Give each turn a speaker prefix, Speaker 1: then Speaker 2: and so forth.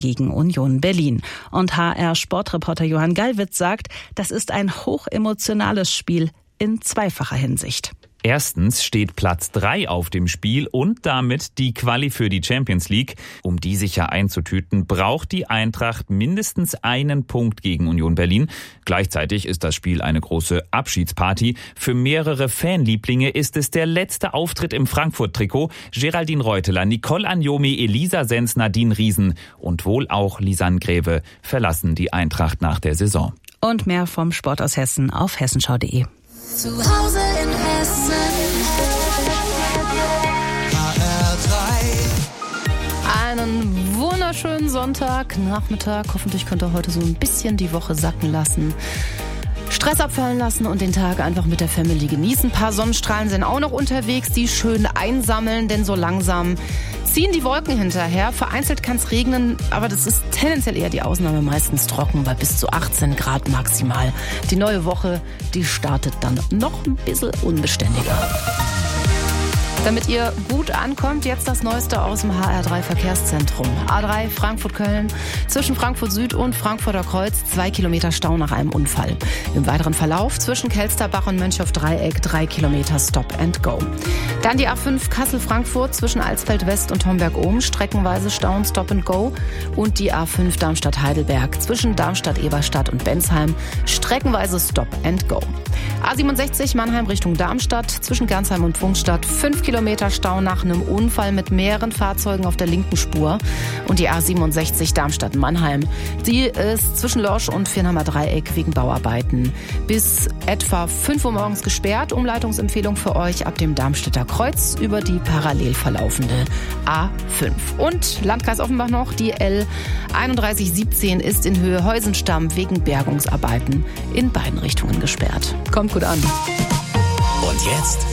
Speaker 1: gegen Union Berlin. Und HR-Sportreporter Johann Gallwitz sagt, das ist ein hochemotionales Spiel in zweifacher Hinsicht.
Speaker 2: Erstens steht Platz 3 auf dem Spiel und damit die Quali für die Champions League. Um die sicher einzutüten, braucht die Eintracht mindestens einen Punkt gegen Union Berlin. Gleichzeitig ist das Spiel eine große Abschiedsparty. Für mehrere Fanlieblinge ist es der letzte Auftritt im Frankfurt-Trikot. Geraldine Reuteler, Nicole Anjomi, Elisa Sens, Nadine Riesen und wohl auch Lisanne Greve verlassen die Eintracht nach der Saison.
Speaker 1: Und mehr vom Sport aus Hessen auf hessenschau.de.
Speaker 3: Zu Hause in Hessen.
Speaker 4: Einen wunderschönen Sonntagnachmittag. Hoffentlich könnt ihr heute so ein bisschen die Woche sacken lassen. Stress abfallen lassen und den Tag einfach mit der Family genießen. Ein paar Sonnenstrahlen sind auch noch unterwegs, die schön einsammeln, denn so langsam ziehen die Wolken hinterher. Vereinzelt kann es regnen, aber das ist tendenziell eher die Ausnahme, meistens trocken, bei bis zu 18 Grad maximal. Die neue Woche, die startet dann noch ein bisschen unbeständiger. Damit ihr gut ankommt, jetzt das Neueste aus dem HR3 Verkehrszentrum. A3 Frankfurt-Köln, zwischen Frankfurt Süd und Frankfurter Kreuz 2 Kilometer Stau nach einem Unfall. Im weiteren Verlauf zwischen Kelsterbach und Mönchhoff-Dreieck 3 Kilometer Stop and Go. Dann die A5 Kassel-Frankfurt zwischen Alsfeld West und Homberg-Ohm, streckenweise Stau und Stop and Go. Und die A5 Darmstadt-Heidelberg zwischen Darmstadt-Eberstadt und Bensheim, streckenweise Stop and Go. A67 Mannheim Richtung Darmstadt, zwischen Gernsheim und Pfungstadt 5 Kilometer Stau nach einem Unfall mit mehreren Fahrzeugen auf der linken Spur. Und die A67 Darmstadt-Mannheim, die ist zwischen Lorsch und Viernheimer Dreieck wegen Bauarbeiten bis etwa 5 Uhr morgens gesperrt. Umleitungsempfehlung für euch ab dem Darmstädter Kreuz über die parallel verlaufende A5. Und Landkreis Offenbach noch, die L3117 ist in Höhe Heusenstamm wegen Bergungsarbeiten in beiden Richtungen gesperrt. Kommt gut an.
Speaker 3: Und jetzt